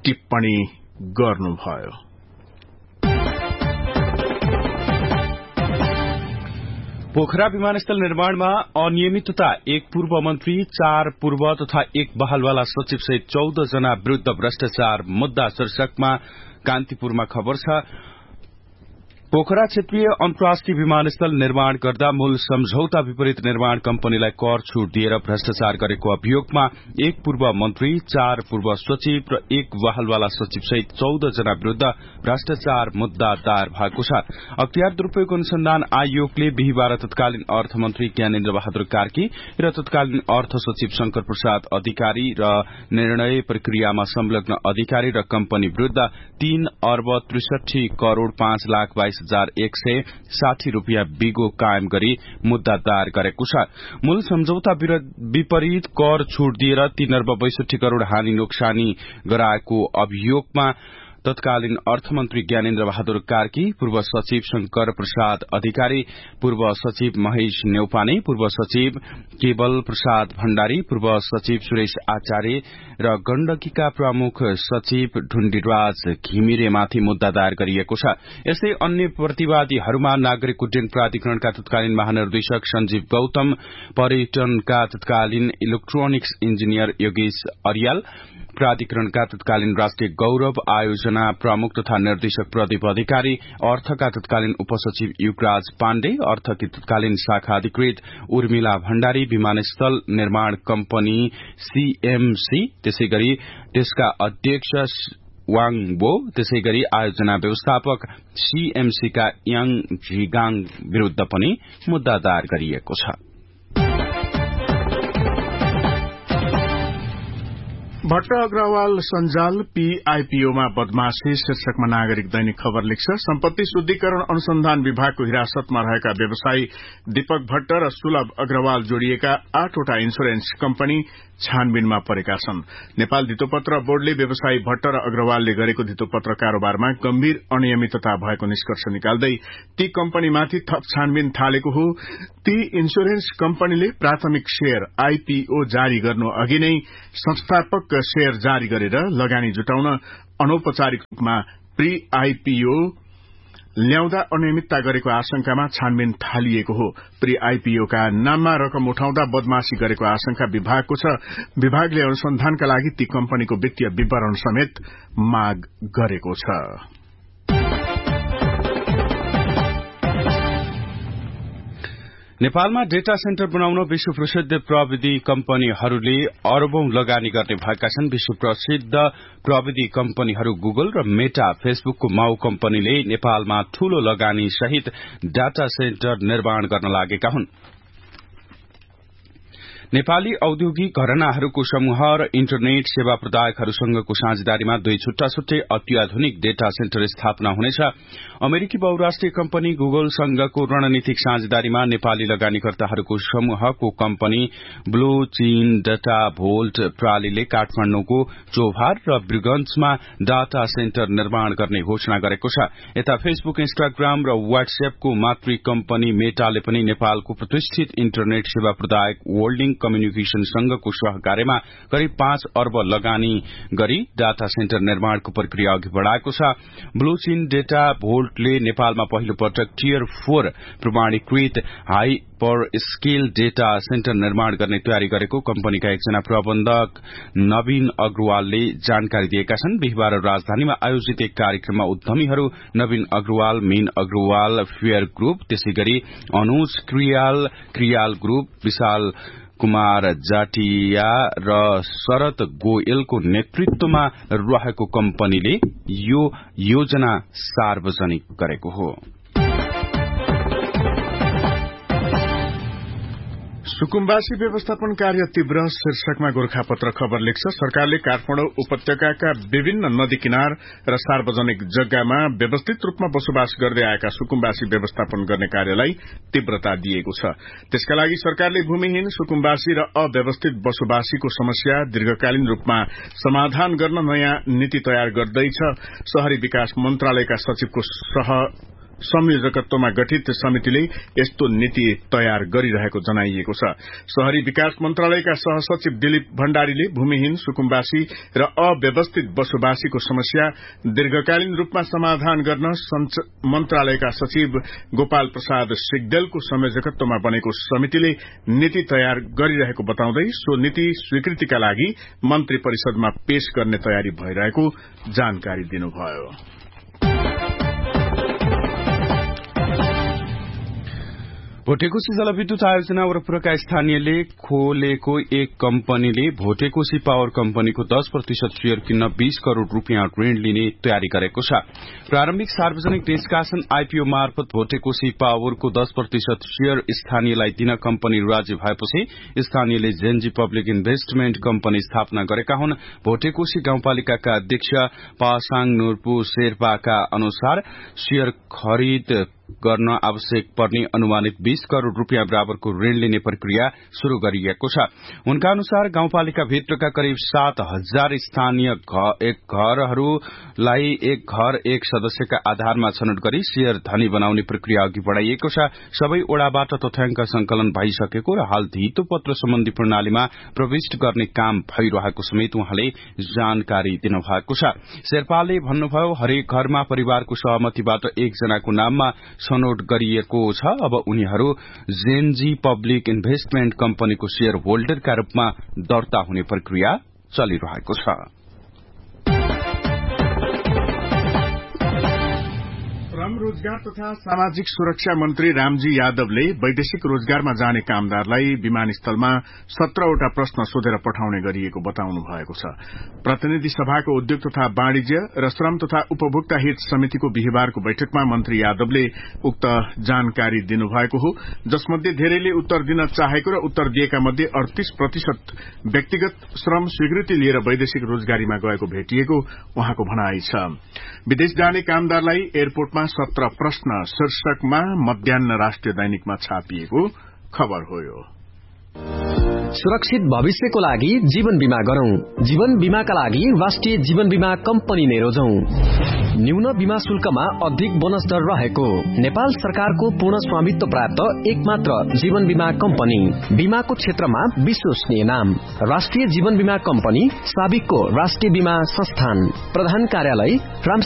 टिप्पणी गर्नुभयो। पोखरा विमानस्थल निर्माणमा अनियमितता, एक पूर्व मन्त्री, 4 पूर्व तथा 1 बहालवाला सचिव सहित 14 जना विरूद्ध भ्रष्टाचार मुद्दा शीर्षकमा कान्तिपुरमा खबर छ। पोखरा क्षेत्रीय अन्तर्राष्ट्रिय विमानस्थल निर्माण गर्दा मूल सम्झौता विपरीत निर्माण कम्पनीलाई कर छूट दिएर भ्रष्टाचार गरेको अभियोगमा 1 पूर्व मन्त्री, 4 पूर्व सचिव र 1 बहालवाला सचिव सहित 14 जना विरूद्ध भ्रष्टाचार मुद्दा दायर भएको छ। अख्तियार दुरूपयोग अनुसन्धान आयोगले बिहीबार तत्कालीन अर्थमन्त्री ज्ञानेन्द्र बहादुर कार्की र तत्कालीन अर्थ सचिव शंकर प्रसाद अधिकारी र निर्णय प्रक्रियामा संलग्न अधिकारी र कम्पनी विरूद्ध 3 अर्ब 63 करोड़ 5 लाख 22,160 रूपियाँ बिगो कायम गरी मुद्दा दायर गरेको छ। मूल सम्झौता विपरीत कर छूट दिएर 3 अर्ब 62 करोड़ हानि नोक्सानी गराएको अभियोगमा तत्कालीन अर्थमन्त्री ज्ञानेन्द्र बहादुर कार्की, पूर्व सचिव शंकर प्रसाद अधिकारी, पूर्व सचिव महेश नेउपाने, पूर्व सचिव केवल प्रसाद भण्डारी, पूर्व सचिव सुरेश आचार्य र गण्डकीका प्रमुख सचिव ढुण्डीराज घिमिरेमाथि मुद्दा दायर गरिएको छ। यस्तै अन्य प्रतिवादीहरूमा नागरिक उड्डयन प्राधिकरणका तत्कालीन महानिर्देशक संजीव गौतम, पर्यटनका तत्कालीन इलेक्ट्रोनिक्स इन्जिनियर योगेश अरियाल, प्राधिकरणका तत्कालीन राष्ट्रिय गौरव आयोजना प्रमुख तथा निर्देशक प्रदीप अधिकारी, अर्थका तत्कालीन उपसचिव युगराज पाण्डे, अर्थकी तत्कालीन शाखा अधिकृत उर्मिला भण्डारी, विमानस्थल निर्माण कम्पनी सीएमसी, त्यसैगरी त्यसका अध्यक्ष वाङबो, त्यसैगरी आयोजना व्यवस्थापक सीएमसीका याङ झिगाङ विरूद्ध पनि मुद्दा दायर गरिएको छ। भट्ट अग्रवाल सञ्जाल पीआईपीओमा बदमाशी शीर्षकमा नागरिक दैनिक खबर लेख्छ। सम्पत्ति शुद्धिकरण अनुसन्धान विभागको हिरासतमा रहेका व्यवसायी दीपक भट्ट र सुलभ अग्रवाल जोडिएका 8वटा इन्स्योरेन्स कम्पनी छानबिनमा परेका छन्। नेपाल धितोपत्र बोर्डले व्यवसायी भट्ट र अग्रवालले गरेको धितोपत्र कारोबारमा गम्भीर अनियमितता भएको निष्कर्ष निकाल्दै ती कम्पनीमाथि थप छानबिन थालेको हो। ती इन्स्योरेन्स कम्पनीले प्राथमिक शेयर आईपीओ जारी गर्नु अघि नै संस्थापक शेयर जारी गरेर लगानी जुटाउन अनौपचारिक रूपमा प्री आईपीओ ल्याउँदा अनियमितता गरेको आशंकामा छानबिन थालिएको हो। प्री आईपीओका नाममा रकम उठाउँदा बदमाशी गरेको आशंका विभागको छ। विभागले अनुसन्धानका लागि ती कम्पनीको वित्तीय विवरण समेत माग गरेको छ। नेपालमा डेटा सेन्टर बनाउन विश्व प्रसिद्ध प्रविधि कम्पनीहरूले अरबौं लगानी गर्ने भएका छन्। विश्व प्रसिद्ध प्रविधि कम्पनीहरू गुगल र मेटा, फेसबुकको माउ कम्पनीले नेपालमा ठूलो लगानी सहित डाटा सेन्टर निर्माण गर्न लागेका हुन्। नेपाली औद्योगिक घरानाहरूको समूह र इन्टरनेट सेवा प्रदायकहरूसँगको साझेदारीमा 2 छुट्टा-छुट्टै अत्याधुनिक डेटा सेन्टर स्थापना हुनेछ। अमेरिकी बहुराष्ट्रिय कम्पनी गुगलसँगको रणनीतिक साझेदारीमा नेपाली लगानीकर्ताहरूको समूहको कम्पनी ब्लू चीन डाटा भोल्ट प्रालीले काठमाडौँको चोभार र ब्रिगन्जमा डाटा सेन्टर निर्माण गर्ने घोषणा गरेको छ। यता फेसबुक, इन्स्टाग्राम र व्हाट्सएपको मातृ कम्पनी मेटाले पनि नेपालको प्रतिष्ठित इन्टरनेट सेवा प्रदायक वर्ल्डिङ कम्युनिकेशनसँगको सहकार्यमा करिब 5 अर्ब लगानी गरी डाटा सेन्टर निर्माणको प्रक्रिया अघि बढ़ाएको छ। ब्लू चीन डेटा भोल्टले नेपालमा पहिलो पटक tier 4 प्रमाणीकृत hyper scale data centre निर्माण गर्ने तयारी गरेको कम्पनीका एकजना प्रबन्धक नवीन अग्रवालले जानकारी दिएका छन्। बिहीबार राजधानीमा आयोजित एक कार्यक्रममा उद्यमीहरू नवीन अग्रवाल, मीन अग्रवाल फेयर ग्रुप, त्यसैगरी अनुज क्रियाल ग्रुप, विशाल कुमार जाटिया र शरद गोयलको नेतृत्वमा रहेको कम्पनीले यो योजना सार्वजनिक गरेको हो। सुकुम्बासी व्यवस्थापन कार्य तीव्र शीर्षकमा गोरखापत्र खबर लेख्छ। सरकारले काठमाडौँ उपत्यकाका विभिन्न नदी किनार र सार्वजनिक जग्गामा व्यवस्थित रूपमा बसोबास गर्दै आएका सुकुम्बासी व्यवस्थापन गर्ने कार्यलाई तीव्रता दिएको छ। त्यसका लागि सरकारले भूमिहीन सुकुम्बासी र अव्यवस्थित बसोबासीको समस्या दीर्घकालीन रूपमा समाधान गर्न नयाँ नीति तयार गर्दैछ। शहरी विकास मन्त्रालयका सचिवको संयोजकत्वमा गठित समितिले यस्तो नीति तयार गरिरहेको जनाइएको छ। शहरी विकास मन्त्रालयका सहसचिव दिलीप भण्डारीले भूमिहीन, सुकुम्बासी र अव्यवस्थित बसोबासीको समस्या दीर्घकालीन रूपमा समाधान गर्न मन्त्रालयका सचिव गोपाल प्रसाद सिग्देलको संयोजकत्वमा बनेको समितिले नीति तयार गरिरहेको बताउँदै सो नीति स्वीकृतिका लागि मन्त्री परिषदमा पेश गर्ने तयारी भइरहेको जानकारी दिनुभयो। भोटेकोशी जलविद्युत आयोजना वरपुरका स्थानीयले खोलेको एक कम्पनीले भोटेकोशी पावर कम्पनीको 10% शेयर किन्न 20 करोड़ रूपियाँ ऋण लिने तयारी गरेको छ। प्रारम्भिक सार्वजनिक निष्कासन आईपीओ मार्फत भोटेकोशी पावरको 10% शेयर स्थानीयलाई दिन कम्पनी राजी भएपछि स्थानीयले जेनजी पब्लिक इन्भेस्टमेन्ट कम्पनी स्थापना गरेका हुन्। भोटेकोशी गाउँपालिकाका अध्यक्ष पासाङ नुर्पु शेर्पाका अनुसार शेयर खरिद गर्न आवश्यक पर्ने अनुमानित 20 करोड़ रूपियाँ बराबरको ऋण लिने प्रक्रिया शुरू गरिएको छ। उनका अनुसार गाउँपालिका भित्रका करिब 7,000 स्थानीय घरहरूलाई एक घर एक सदस्यका आधारमा छनौट गरी शेयर धनी बनाउने प्रक्रिया अघि बढ़ाइएको छ। सबै ओडाबाट तथ्याङ्क संकलन भइसकेको र हाल धितो पत्र सम्बन्धी प्रणालीमा प्रविष्ट गर्ने काम भइरहेको समेत उहाँले जानकारी दिनुभएको छ। शेर्पाले भन्नुभयो, हरेक घरमा परिवारको सहमतिबाट एकजनाको नाममा छनौट गरिएको छ। अब उनीहरू जेनजी पब्लिक इन्भेस्टमेन्ट कम्पनीको शेयर होल्डरका रूपमा दर्ता हुने प्रक्रिया चलिरहेको छ। श्रम, रोजगार तथा सामाजिक सुरक्षा मन्त्री रामजी यादवले वैदेशिक रोजगारमा जाने कामदारलाई विमानस्थलमा 17वटा प्रश्न सोधेर पठाउने गरिएको बताउनु भएको छ। प्रतिनिधि सभाको उद्योग तथा वाणिज्य र श्रम तथा उपभोक्ता हित समितिको बिहिबारको बैठकमा मन्त्री यादवले उक्त जानकारी दिनुभएको हो, जसमध्ये धेरैले उत्तर दिन चाहेको र उत्तर दिएका मध्ये 38% व्यक्तिगत श्रम स्वीकृति लिएर वैदेशिक रोजगारीमा गएको भेटिएको उहाँको भनाई छ। विदेश जाने कामदारलाई एयरपोर्टमा 17 प्रश्न शीर्षकमा मध्याह्न राष्ट्रिय दैनिकमा छापिएको खबर हो। सुरक्षित भविष्यको लागि जीवन बीमा गरौं। जीवन बीमाका लागि राष्ट्रिय जीवन बीमा कम्पनी नै रोजौं। न्यून बीमा शुल्कमा अधिक बोनस दर रहेको नेपाल सरकारको पूर्ण स्वामित्व प्राप्त एकमात्र जीवन बीमा कम्पनी, बीमाको क्षेत्रमा विश्वसनीय नाम राष्ट्रिय जीवन बीमा कम्पनी, साबिकको राष्ट्रिय बीमा संस्थान, प्रधान कार्यालय